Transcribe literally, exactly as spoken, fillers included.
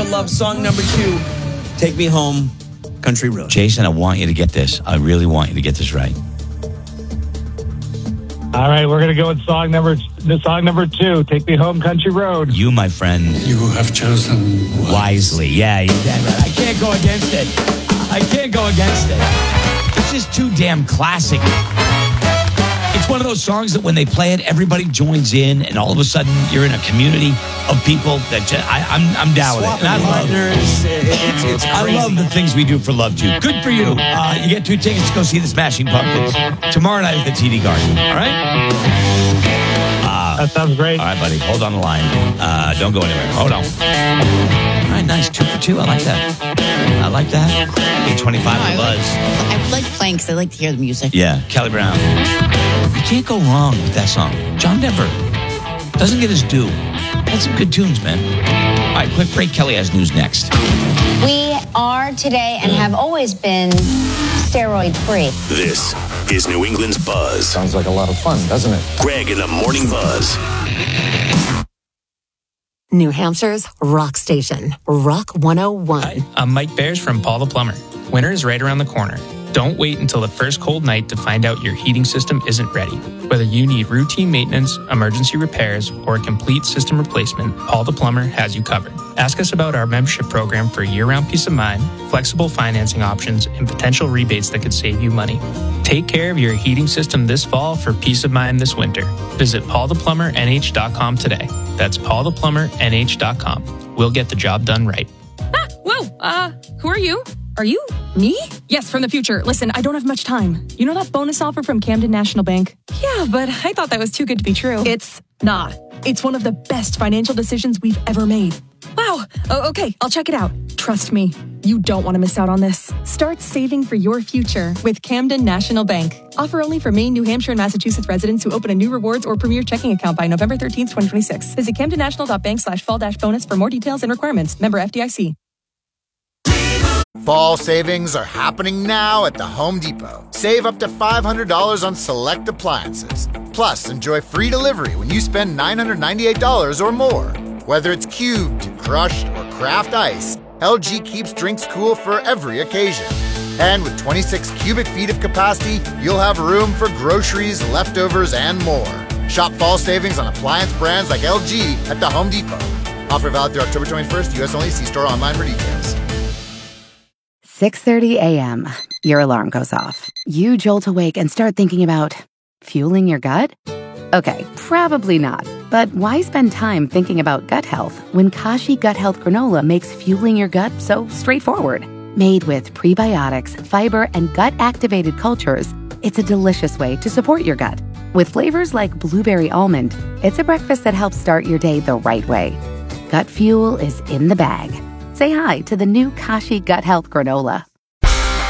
love song number two. Take Me Home, Country Road. Jason, I want you to get this. I really want you to get this right. All right, we're going to go with song number song number two, Take Me Home, Country Road. You, my friend. You have chosen wisely. wisely. Yeah, you damn right. I can't go against it. I can't go against it. It's just too damn classic. It's one of those songs that when they play it, everybody joins in, and all of a sudden you're in a community of people that just, I, I'm I'm down with it. And I love Partners, it's, it's I crazy. love the things we do for Love Too. Good for you. Uh, you get two tickets to go see the Smashing Pumpkins tomorrow night at the T D Garden. All right? That sounds great. All right, buddy. Hold on the line. Uh, don't go anywhere. Hold on. All right, nice. Two for two. I like that. I like that. eight twenty-five Oh, for I Buzz. like, I like playing because I like to hear the music. Yeah, Kelly Brown. You can't go wrong with that song. John Denver doesn't get his due. Had some good tunes, man. All right, quick break. Kelly has news next. We are today and have always been steroid free. This is New England's Buzz. Sounds like a lot of fun, doesn't it? Greg in the Morning Buzz. New Hampshire's Rock Station, Rock one oh one. Hi, I'm Mike Bears from Paul the Plumber. Winter is right around the corner. Don't wait until the first cold night to find out your heating system isn't ready. Whether you need routine maintenance, emergency repairs, or a complete system replacement, Paul the Plumber has you covered. Ask us about our membership program for year-round peace of mind, flexible financing options, and potential rebates that could save you money. Take care of your heating system this fall for peace of mind this winter. Visit paul the plumber n h dot com today. That's paul the plumber n h dot com. We'll get the job done right. Ah, whoa, uh, who are you? Are you me? Yes, from the future. Listen, I don't have much time. You know that bonus offer from Camden National Bank? Yeah, but I thought that was too good to be true. It's not. It's one of the best financial decisions we've ever made. Wow. Oh, okay, I'll check it out. Trust me, you don't want to miss out on this. Start saving for your future with Camden National Bank. Offer only for Maine, New Hampshire, and Massachusetts residents who open a new rewards or premier checking account by November thirteenth, twenty twenty-six. Visit camdennational.bank slash fall dash bonus for more details and requirements. Member F D I C. Fall savings are happening now at the Home Depot. Save up to five hundred dollars on select appliances. Plus, enjoy free delivery when you spend nine hundred ninety-eight dollars or more. Whether it's cubed, crushed, or craft ice, L G keeps drinks cool for every occasion. And with twenty-six cubic feet of capacity, you'll have room for groceries, leftovers, and more. Shop fall savings on appliance brands like L G at the Home Depot. Offer valid through October twenty-first, U S only. See store online for details. six thirty a.m. Your alarm goes off. You jolt awake and start thinking about fueling your gut? Okay, probably not. But why spend time thinking about gut health when Kashi Gut Health Granola makes fueling your gut so straightforward? Made with prebiotics, fiber, and gut-activated cultures, it's a delicious way to support your gut. With flavors like blueberry almond, it's a breakfast that helps start your day the right way. Gut fuel is in the bag. Say hi to the new Kashi Gut Health Granola.